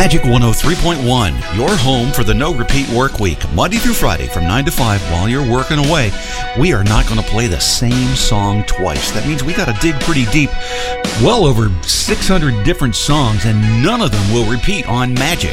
Magic 103.1, your home for the no repeat work week, Monday through Friday from 9 to 5 while you're working away. We are not going to play the same song twice. That means we got to dig pretty deep. Well over 600 different songs, and none of them will repeat on Magic.